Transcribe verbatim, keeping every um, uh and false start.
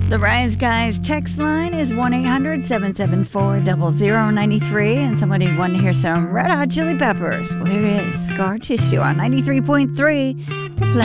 The Rise Guys text line is one eight hundred seven seven four zero zero nine three, and somebody wanted to hear some Red Hot Chili Peppers. Well, here it is, Scar Tissue on ninety-three point three. The Play.